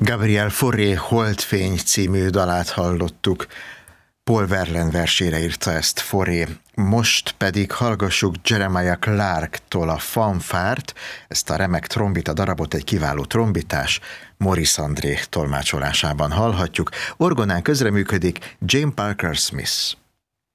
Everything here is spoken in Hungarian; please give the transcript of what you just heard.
Gabriel Fauré Holdfény című dalát hallottuk. Paul Verlaine versére írta ezt Fauré. Most pedig hallgassuk Jeremiah Clarktól a fanfárt, ezt a remek trombita darabot egy kiváló trombitás Maurice André tolmácsolásában hallhatjuk. Orgonán közreműködik Jane Parker Smith.